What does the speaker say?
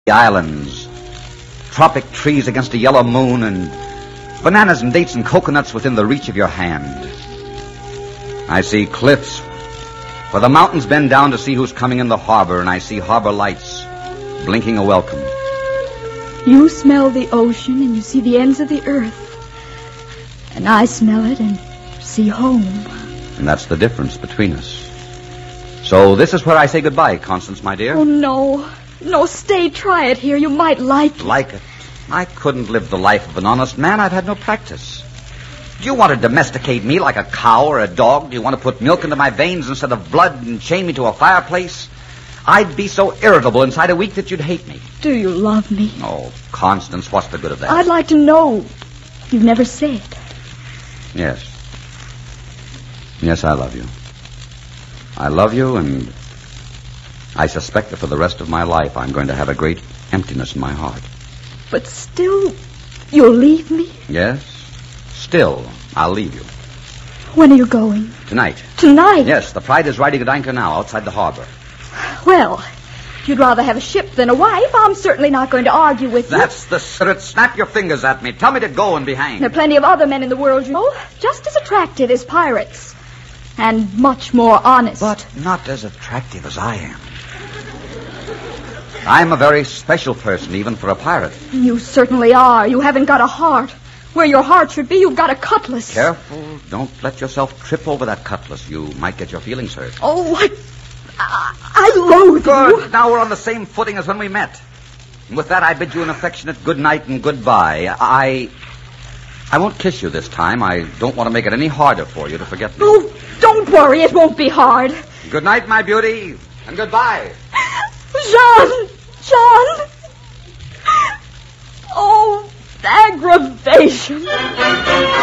islands, tropic trees against a yellow moon, and bananas and dates and coconuts within the reach of your hand. I see cliffs where the mountains bend down to see who's coming in the harbor, and I see harbor lights blinking a welcome. You smell the ocean and you see the ends of the earth. And I smell it and see home. And that's the difference between us. So this is where I say goodbye, Constance, my dear. Oh, no. No, stay, try it here. You might like it. Like it? I couldn't live the life of an honest man. I've had no practice. Do you want to domesticate me like a cow or a dog? Do you want to put milk into my veins instead of blood and chain me to a fireplace? I'd be so irritable inside a week that you'd hate me. Do you love me? Oh, Constance, what's the good of that? I'd like to know. You've never said. Yes. Yes, I love you. I love you, and I suspect that for the rest of my life I'm going to have a great emptiness in my heart. But still, you'll leave me? Yes. Still, I'll leave you. When are you going? Tonight. Tonight? Yes, the Pride is riding at anchor now outside the harbor. Well, if you'd rather have a ship than a wife, I'm certainly not going to argue with you. That's the spirit. Snap your fingers at me. Tell me to go and be hanged. There are plenty of other men in the world, you know, just as attractive as pirates. And much more honest. But not as attractive as I am. I'm a very special person, even for a pirate. You certainly are. You haven't got a heart. Where your heart should be, you've got a cutlass. Careful. Don't let yourself trip over that cutlass. You might get your feelings hurt. Oh, I loathe Good. you. Now we're on the same footing as when we met. And with that, I bid you an affectionate good night and goodbye. I won't kiss you this time. I don't want to make it any harder for you to forget me. Oh, don't worry. It won't be hard. Good night, my beauty, and goodbye. Jean! Oh, aggravation.